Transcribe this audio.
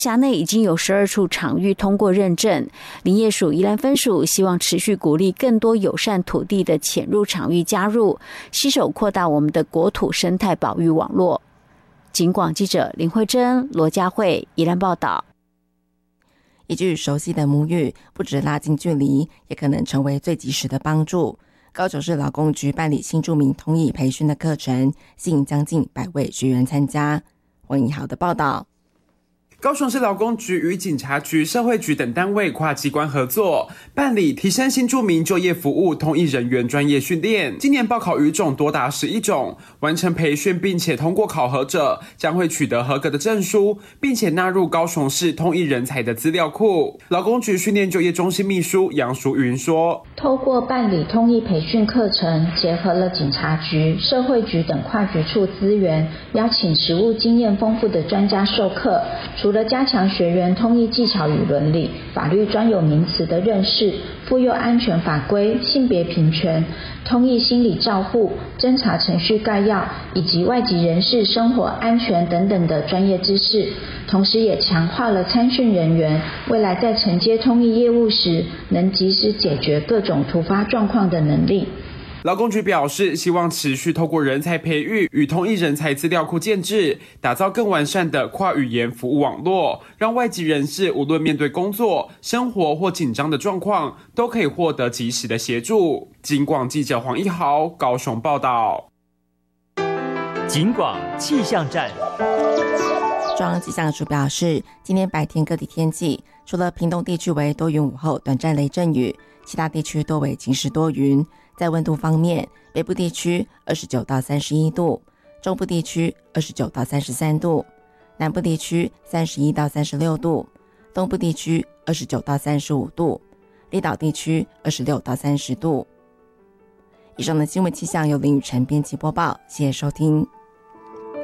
辖内已经有12处场域通过认证，林业署宜兰分署希望持续鼓励更多友善土地的潜入场域加入，携手扩大我们的国土生态保育网络。警广记者林慧珍、罗佳慧宜兰报道。 一句熟悉的母语，不止拉近距离，也可能成为最及时的帮助。高雄市劳工局办理新住民通译培训的课程，吸引将近100位学员参加。黄颖豪的报道。 高雄市劳工局与警察局、社会局等单位跨机关合作，办理提升新住民就业服务通译人员专业训练。今年报考语种多达11种，完成培训并且通过考核者，将会取得合格的证书，并且纳入高雄市通译人才的资料库。劳工局训练就业中心秘书杨淑云说： 透过办理通译培训课程，结合了警察局、社会局等跨局处资源，邀请实务经验丰富的专家授课。除了加强学员通译技巧与伦理、法律专有名词的认识，妇幼安全法规、性别平权、通译心理照护、侦查程序概要以及外籍人士生活安全等等的专业知识，同时也强化了参训人员未来在承接通译业务时能及时解决各种突发状况的能力。 劳工局表示，希望持续透过人才培育与通译人才资料库建制，打造更完善的跨语言服务网络，让外籍人士无论面对工作、生活或紧张的状况，都可以获得及时的协助。警广记者黄一豪高雄报道。 警广气象站。 中央气象署表示，今天白天各地天气，除了屏东地区为多云午后短暂雷阵雨，其他地区多为晴时多云。在温度方面，北部地区29到31度，中部地区29到33度，南部地区31到36度，东部地区29到35度，离岛地区26到30度。以上的新闻气象由林雨晨编辑播报，谢谢收听。